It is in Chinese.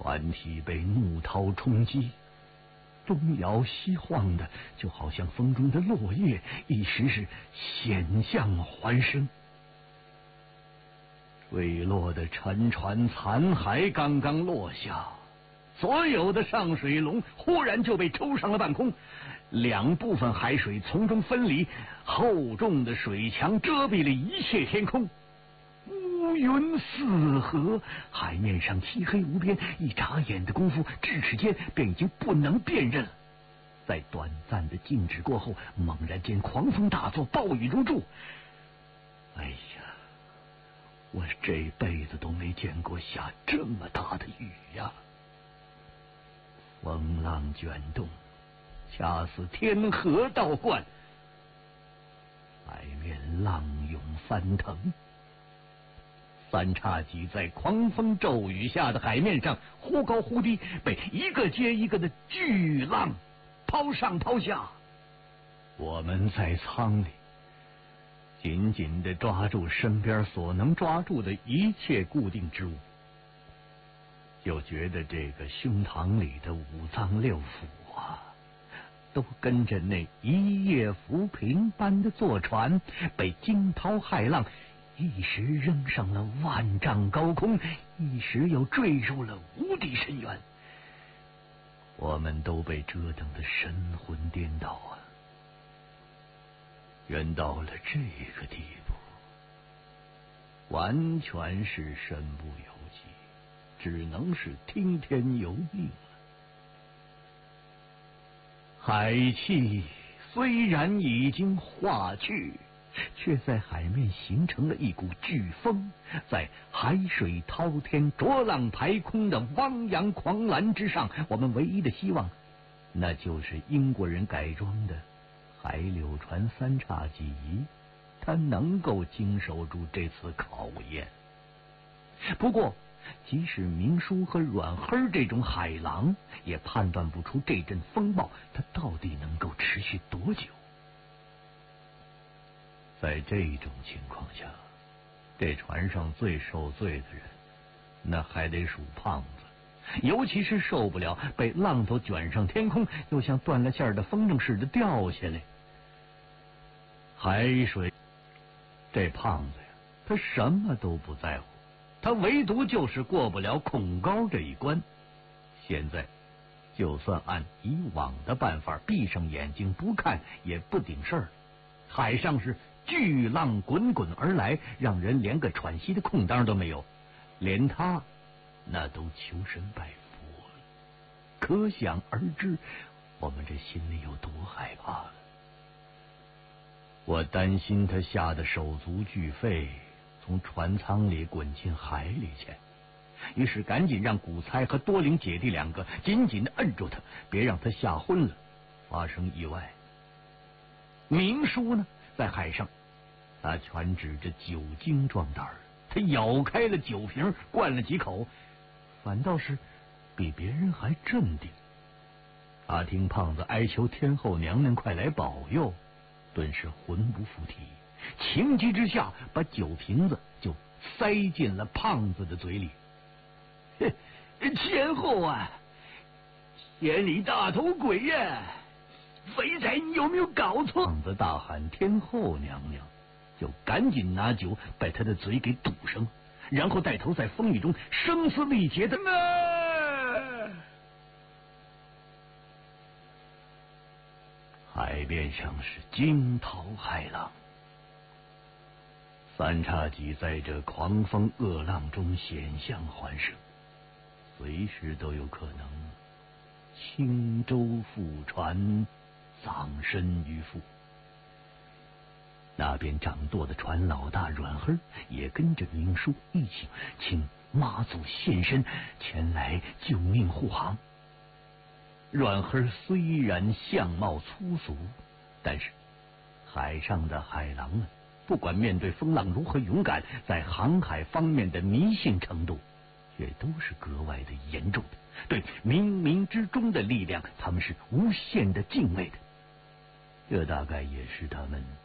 船体被怒涛冲击，东摇西晃的，就好像风中的落叶，一时是险象环生。坠落的沉船残骸刚刚落下，所有的上水龙忽然就被抽上了半空，两部分海水从中分离，厚重的水墙遮蔽了一切天空，乌云四合，海面上漆黑无边，一眨眼的功夫，咫尺间便已经不能辨认了。在短暂的静止过后，猛然间狂风大作，暴雨如注。哎呀，我这辈子都没见过下这么大的雨呀！风浪卷动，恰似天河倒灌，海面浪涌翻腾。三叉戟在狂风骤雨下的海面上忽高忽低，被一个接一个的巨浪抛上抛下。我们在舱里紧紧地抓住身边所能抓住的一切固定之物，就觉得这个胸膛里的五脏六腑啊，都跟着那一叶浮萍般的坐船，被惊涛骇浪一时扔上了万丈高空，一时又坠入了无底深渊。我们都被折腾得神魂颠倒啊！人到了这个地步，完全是身不由己，只能是听天由命了。海气虽然已经化去，却在海面形成了一股飓风，在海水滔天、浊浪排空的汪洋狂澜之上，我们唯一的希望，那就是英国人改装的海柳船三叉戟，它能够经受住这次考验。不过即使明叔和阮黑这种海狼，也判断不出这阵风暴它到底能够持续多久。在这种情况下，这船上最受罪的人，那还得数胖子，尤其是受不了被浪头卷上天空，又像断了线的风筝似的掉下来。海水，这胖子呀，他什么都不在乎，他唯独就是过不了恐高这一关。现在就算按以往的办法，闭上眼睛不看也不顶事儿。海上是巨浪滚滚而来，让人连个喘息的空当都没有，连他那都求神拜佛了。可想而知，我们这心里有多害怕了。我担心他吓得手足俱废，从船舱里滚进海里去，于是赶紧让古猜和多灵姐弟两个紧紧地摁住他，别让他吓昏了，发生意外。明叔呢，在海上，他全指着酒精壮胆儿，他咬开了酒瓶，灌了几口，反倒是比别人还镇定。他听胖子哀求天后娘娘快来保佑，顿时魂不附体，情急之下把酒瓶子就塞进了胖子的嘴里。天后啊，天理大头鬼呀！肥仔，你有没有搞错？胖子大喊天后娘娘，就赶紧拿酒把他的嘴给堵上，然后带头在风雨中声嘶力竭的海面上是惊涛骇浪，三叉戟在这狂风恶浪中险象环生，随时都有可能轻舟覆船，葬身鱼腹。那边掌舵的船老大阮黑也跟着明叔一起请妈祖现身前来救命护航。阮黑虽然相貌粗俗，但是海上的海狼们不管面对风浪如何勇敢，在航海方面的迷信程度却都是格外的严重的，对冥冥之中的力量他们是无限的敬畏的。这大概也是他们